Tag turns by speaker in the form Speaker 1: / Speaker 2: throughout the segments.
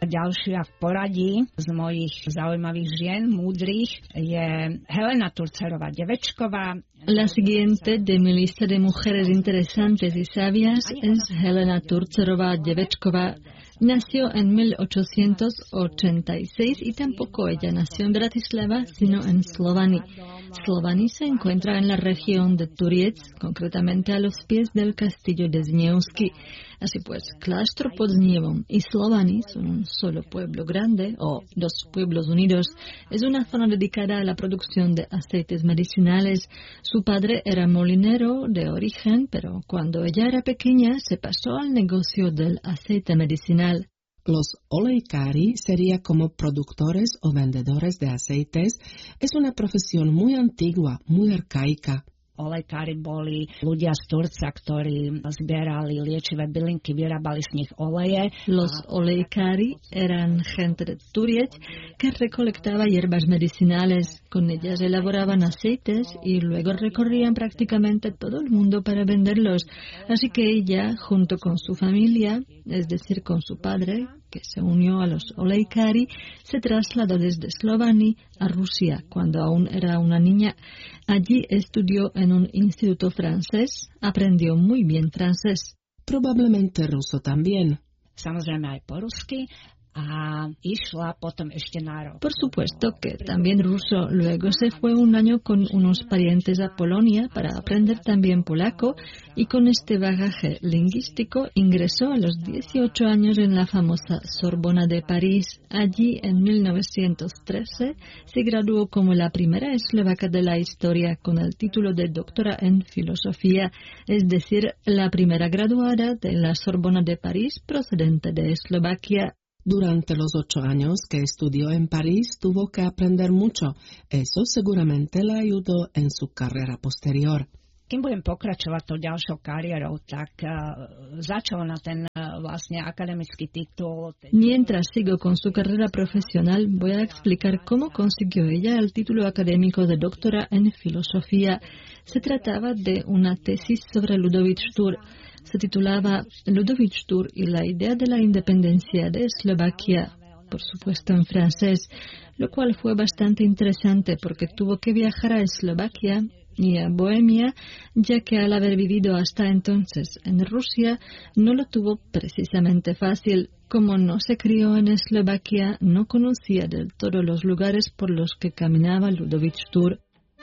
Speaker 1: Ďalšia v poradí z mojich zaujímavých žien, múdrych, je Helena Turcerová-Devečková.
Speaker 2: La siguiente de mi lista de mujeres interesantes y sabias es Helena Turcerová-Devečková. Nació en 1886 y tampoco ella nació en Bratislava, sino en Slovany. Slovany se encuentra en la región de Turiec, concretamente a los pies del castillo de Zniewski. Así pues, Kláštor pod Znievom y Slovany son un solo pueblo grande, o dos pueblos unidos. Es una zona dedicada a la producción de aceites medicinales. Su padre era molinero de origen, pero cuando ella era pequeña se pasó al negocio del aceite medicinal.
Speaker 3: Los olejkári sería como productores o vendedores de aceites. Es una profesión muy antigua, muy arcaica.
Speaker 1: Olejkári boli ľudia z Turca, ktorí zbierali liečivé bylinky, vyrábali z nich oleje.
Speaker 2: Los olejkári eran gente de Turiec que recolectaba hierbas medicinales. Con ellas elaboraban aceites y luego recorrían prácticamente todo el mundo para venderlos. Así que ella, junto con su familia, es decir, con su padre, que se unió a los olejkári, se trasladó desde Slovany a Rusia cuando aún era una niña. Allí estudió en un instituto francés, aprendió muy bien francés.
Speaker 3: Probablemente ruso también.
Speaker 1: Samozrejme aj po rusky. A išla potom ešte na rok.
Speaker 2: Por supuesto que también ruso. Luego se fue un año con unos parientes a Polonia para aprender también polaco y con este bagaje lingüístico ingresó a los 18 años en la famosa Sorbona de París. Allí en 1913 se graduó como la primera eslovaca de la historia con el título de doctora en filosofía, es decir, la primera graduada de la Sorbona de París procedente de Eslovaquia.
Speaker 3: Durante los 8 años que estudió en París tuvo que aprender mucho. Eso seguramente le ayudó en su carrera posterior.
Speaker 1: Kým budem pokračovať tou ďalšou kariérou, tak začal na ten vlastne akademický titul.
Speaker 2: Mientras sigo con su carrera profesional, voy a explicar cómo consiguió ella el título académico de doctora en filosofía. Se trataba de una tesis sobre Ludovic Štur. Se titulaba Ludovic Štur y la idea de la independencia de Eslovaquia, por supuesto en francés, lo cual fue bastante interesante porque tuvo que viajar a Eslovaquia y a Bohemia, ya que al haber vivido hasta entonces en Rusia no lo tuvo precisamente fácil. Como no se crió en Eslovaquia, no conocía del todo los lugares por los que caminaba Ludovic Štur.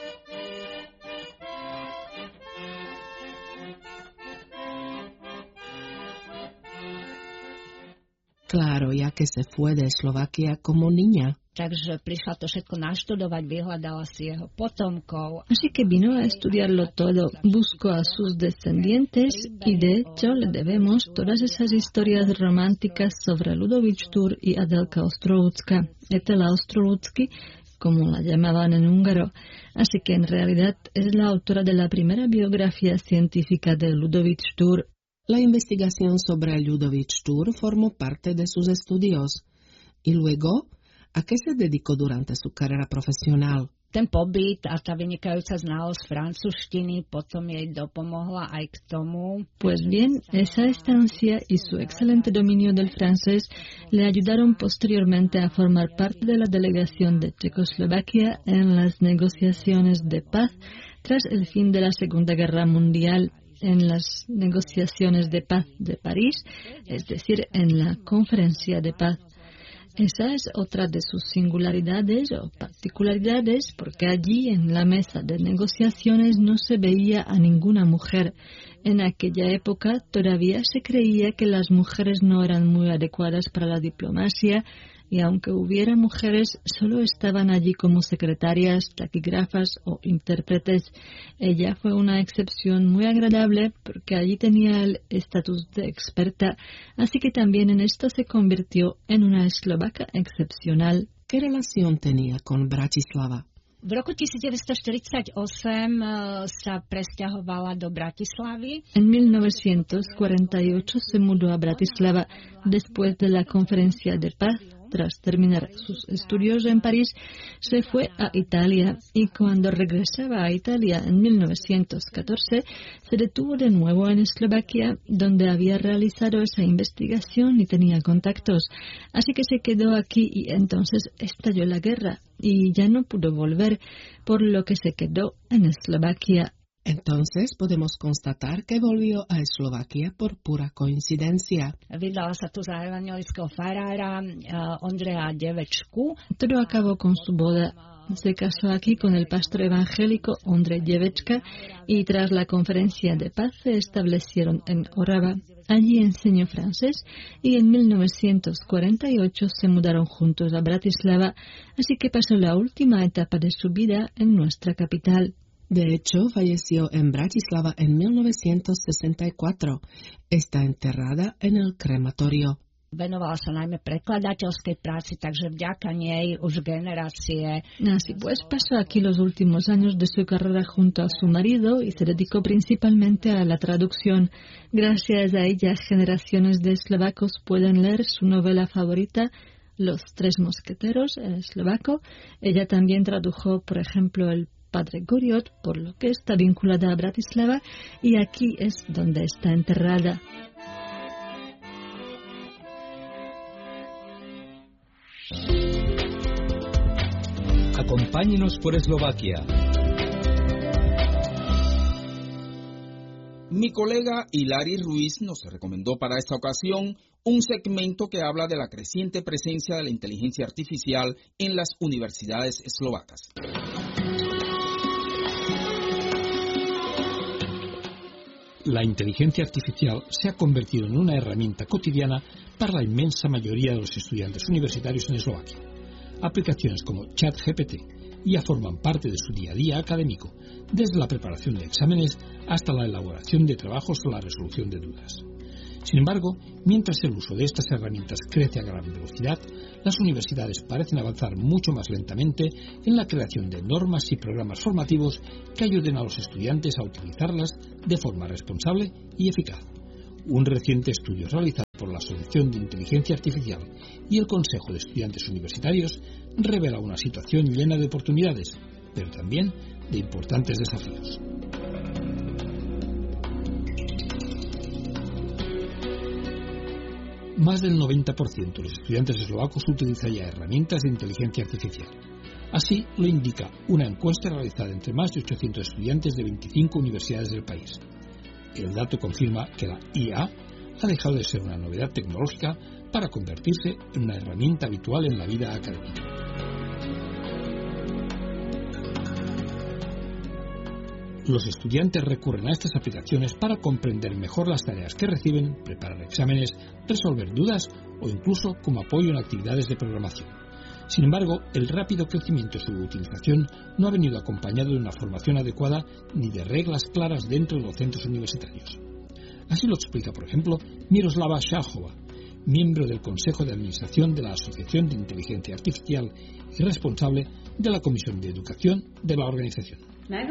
Speaker 3: Claro, ya que se fue de Eslovaquia como niña.
Speaker 1: Takže prišla to všetko naštudovať, vyhľadala si jeho potomkov.
Speaker 2: Así que vino a estudiarlo todo, buscó a sus descendientes y de hecho le debemos todas esas historias románticas sobre Ludovic Štur y Adelka Ostroucka, Etela Ostroucky, como la llamaban en húngaro. Así que en realidad es la autora de la primera biografía científica de Ludovic Štur.
Speaker 3: La investigación sobre Ludovic Štur formó parte de sus estudios. Y luego, ¿a qué se dedicó durante su carrera profesional?
Speaker 1: Ten pobyt a tá vynikajúca znalosť francúzštiny potom jej dopomohla aj k tomu.
Speaker 2: Pues bien, esa estancia y su excelente dominio del francés le ayudaron posteriormente a formar parte de la delegación de Checoslovaquia en las negociaciones de paz tras el fin de la Segunda Guerra Mundial. En las negociaciones de paz de París, es decir, en la Conferencia de Paz. Esa es otra de sus singularidades o particularidades, porque allí en la mesa de negociaciones no se veía a ninguna mujer. En aquella época todavía se creía que las mujeres no eran muy adecuadas para la diplomacia y aunque hubiera mujeres, solo estaban allí como secretarias, taquígrafas o intérpretes. Ella fue una excepción muy agradable porque allí tenía el estatus de experta, así que también en esto se convirtió en una eslovaca excepcional.
Speaker 3: ¿Qué relación tenía con Bratislava?
Speaker 1: V roku 1948 sa presťahovala do Bratislavy.
Speaker 2: En 1948 se mudó a Bratislava después de la Conferencia de Paz. tras terminar sus estudios en París, se fue a Italia y cuando regresaba a Italia en 1914, se detuvo de nuevo en Eslovaquia, donde había realizado esa investigación y tenía contactos. Así que se quedó aquí y entonces estalló la guerra y ya no pudo volver, por lo que se quedó en Eslovaquia.
Speaker 3: Entonces podemos constatar que volvió a Eslovaquia por pura coincidencia.
Speaker 1: Vydala sa tu za evanjelického farára Ondreja Devečku.
Speaker 2: Todo acabó con su boda. Se casó aquí con el pastor evangélico Ondrej Devečka y tras la conferencia de paz se establecieron en Orava. Allí enseñó francés y en 1948 se mudaron juntos a Bratislava, así que pasó la última etapa de su vida en nuestra capital.
Speaker 3: De hecho, falleció en Bratislava en 1964. Está enterrada en el crematorio.
Speaker 1: Venovala sa najmä prekladateľskej práci, takže vďaka nej už generácie.
Speaker 2: Así pues, pasó aquí los últimos años de su carrera junto a su marido y se dedicó principalmente a la traducción. Gracias a ella, generaciones de eslovacos pueden leer su novela favorita, Los Tres Mosqueteros, en eslovaco. Ella también tradujo, por ejemplo, El Padre Goriot, por lo que está vinculada a Bratislava y aquí es donde está enterrada.
Speaker 4: Acompáñenos por Eslovaquia.
Speaker 5: Mi colega Hilary Ruiz nos recomendó para esta ocasión un segmento que habla de la creciente presencia de la inteligencia artificial en las universidades eslovacas.
Speaker 4: La inteligencia artificial se ha convertido en una herramienta cotidiana para la inmensa mayoría de los estudiantes universitarios en Eslovaquia. Aplicaciones como ChatGPT ya forman parte de su día a día académico, desde la preparación de exámenes hasta la elaboración de trabajos o la resolución de dudas. Sin embargo, mientras el uso de estas herramientas crece a gran velocidad, las universidades parecen avanzar mucho más lentamente en la creación de normas y programas formativos que ayuden a los estudiantes a utilizarlas de forma responsable y eficaz. Un reciente estudio realizado por la Asociación de Inteligencia Artificial y el Consejo de Estudiantes Universitarios revela una situación llena de oportunidades, pero también de importantes desafíos. Más del 90% de los estudiantes eslovacos utiliza ya herramientas de inteligencia artificial. Así lo indica una encuesta realizada entre más de 800 estudiantes de 25 universidades del país. El dato confirma que la IA ha dejado de ser una novedad tecnológica para convertirse en una herramienta habitual en la vida académica. Los estudiantes recurren a estas aplicaciones para comprender mejor las tareas que reciben, preparar exámenes, resolver dudas o incluso como apoyo en actividades de programación. Sin embargo, el rápido crecimiento de su utilización no ha venido acompañado de una formación adecuada ni de reglas claras dentro de los centros universitarios. Así lo explica, por ejemplo, Miroslava Šáchová, miembro del Consejo de Administración de la Asociación de Inteligencia Artificial y responsable de la Comisión de Educación de la organización.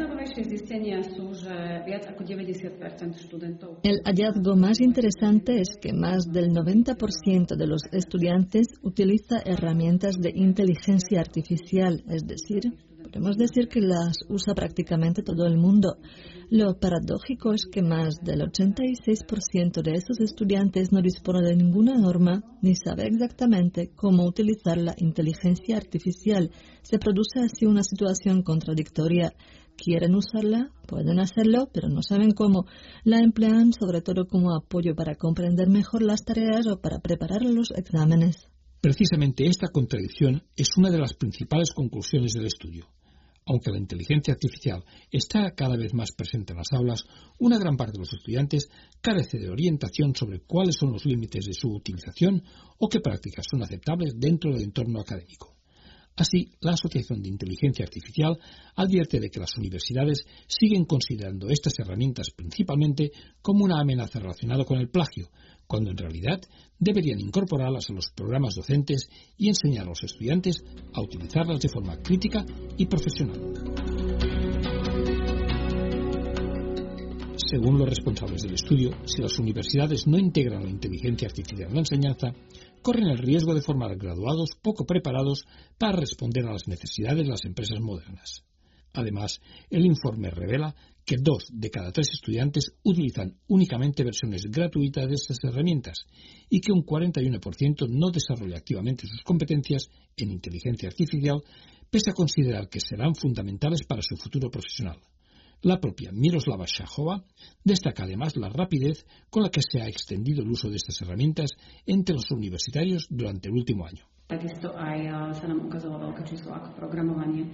Speaker 2: El hallazgo más interesante es que más del 90% de los estudiantes utiliza herramientas de inteligencia artificial, es decir, podemos decir que las usa prácticamente todo el mundo. Lo paradójico es que más del 86% de esos estudiantes no dispone de ninguna norma ni sabe exactamente cómo utilizar la inteligencia artificial. Se produce así una situación contradictoria. Quieren usarla, pueden hacerlo, pero no saben cómo. La emplean sobre todo como apoyo para comprender mejor las tareas o para preparar los exámenes.
Speaker 4: Precisamente esta contradicción es una de las principales conclusiones del estudio. Aunque la inteligencia artificial está cada vez más presente en las aulas, una gran parte de los estudiantes carece de orientación sobre cuáles son los límites de su utilización o qué prácticas son aceptables dentro del entorno académico. Así, la Asociación de Inteligencia Artificial advierte de que las universidades siguen considerando estas herramientas principalmente como una amenaza relacionada con el plagio, cuando en realidad deberían incorporarlas a los programas docentes y enseñar a los estudiantes a utilizarlas de forma crítica y profesional. Según los responsables del estudio, si las universidades no integran la inteligencia artificial en la enseñanza, corren el riesgo de formar graduados poco preparados para responder a las necesidades de las empresas modernas. Además, el informe revela que 2 de cada 3 estudiantes utilizan únicamente versiones gratuitas de estas herramientas y que un 41% no desarrolla activamente sus competencias en inteligencia artificial, pese a considerar que serán fundamentales para su futuro profesional. La propia Miroslava Shachova destaca además la rapidez con la que se ha extendido el uso de estas herramientas entre los universitarios durante el último año.
Speaker 6: Takisto aj sa nám ukázalo veľké číslo ako programovanie.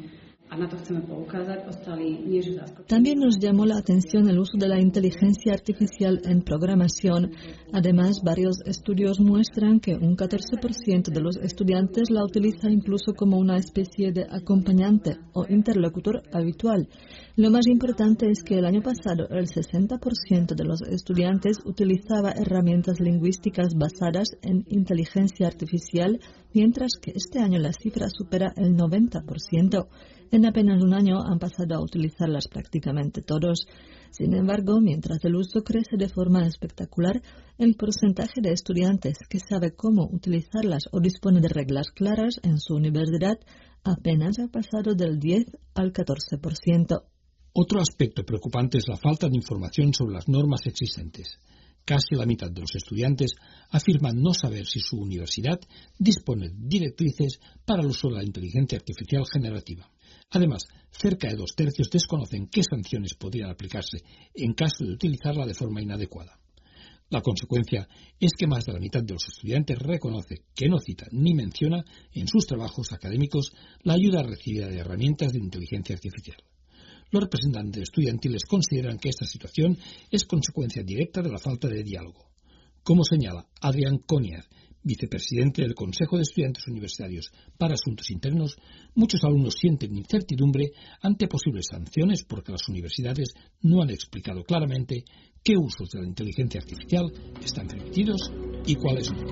Speaker 2: También nos llamó la atención el uso de la inteligencia artificial en programación. Además, varios estudios muestran que un 14% de los estudiantes la utiliza incluso como una especie de acompañante o interlocutor habitual. Lo más importante es que el año pasado el 60% de los estudiantes utilizaba herramientas lingüísticas basadas en inteligencia artificial, mientras que este año la cifra supera el 90%. En apenas un año han pasado a utilizarlas prácticamente todos. Sin embargo, mientras el uso crece de forma espectacular, el porcentaje de estudiantes que sabe cómo utilizarlas o dispone de reglas claras en su universidad apenas ha pasado del 10 al 14%.
Speaker 4: Otro aspecto preocupante es la falta de información sobre las normas existentes. Casi la mitad de los estudiantes afirman no saber si su universidad dispone de directrices para el uso de la inteligencia artificial generativa. Además, cerca de 2/3 desconocen qué sanciones podrían aplicarse en caso de utilizarla de forma inadecuada. La consecuencia es que más de la mitad de los estudiantes reconoce que no cita ni menciona en sus trabajos académicos la ayuda recibida de herramientas de inteligencia artificial. Los representantes estudiantiles consideran que esta situación es consecuencia directa de la falta de diálogo. Como señala Adrian Koniar, vicepresidente del Consejo de Estudiantes Universitarios para Asuntos Internos, muchos alumnos sienten incertidumbre ante posibles sanciones porque las universidades no han explicado claramente qué usos de la inteligencia artificial están permitidos y cuáles no.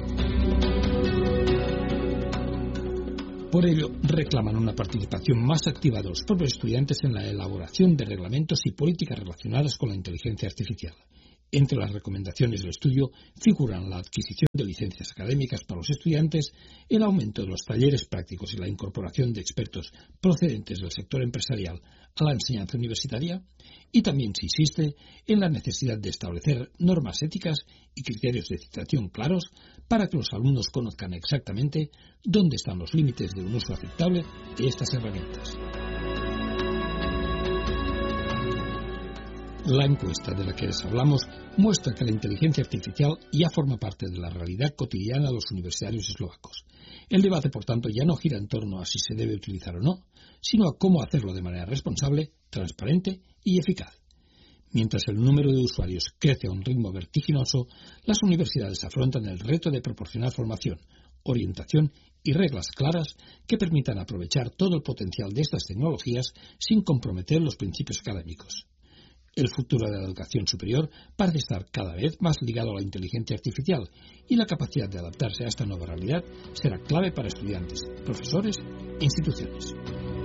Speaker 4: Por ello, reclaman una participación más activa de los propios estudiantes en la elaboración de reglamentos y políticas relacionadas con la inteligencia artificial. Entre las recomendaciones del estudio figuran la adquisición de licencias académicas para los estudiantes, el aumento de los talleres prácticos y la incorporación de expertos procedentes del sector empresarial a la enseñanza universitaria, y también se insiste en la necesidad de establecer normas éticas y criterios de citación claros para que los alumnos conozcan exactamente dónde están los límites de un uso aceptable de estas herramientas. La encuesta de la que les hablamos muestra que la inteligencia artificial ya forma parte de la realidad cotidiana de los universitarios eslovacos. El debate, por tanto, ya no gira en torno a si se debe utilizar o no, sino a cómo hacerlo de manera responsable, transparente y eficaz. Mientras el número de usuarios crece a un ritmo vertiginoso, las universidades afrontan el reto de proporcionar formación, orientación y reglas claras que permitan aprovechar todo el potencial de estas tecnologías sin comprometer los principios académicos. El futuro de la educación superior parece estar cada vez más ligado a la inteligencia artificial y la capacidad de adaptarse a esta nueva realidad será clave para estudiantes, profesores e instituciones.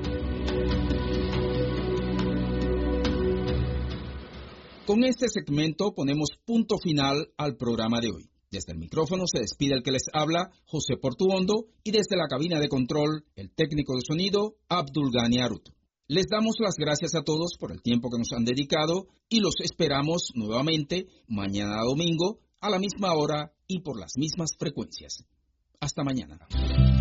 Speaker 5: Con este segmento ponemos punto final al programa de hoy. Desde el micrófono se despide el que les habla, José Portuondo, y desde la cabina de control, el técnico de sonido, Abdulgani Arut. Les damos las gracias a todos por el tiempo que nos han dedicado y los esperamos nuevamente mañana domingo a la misma hora y por las mismas frecuencias. Hasta mañana.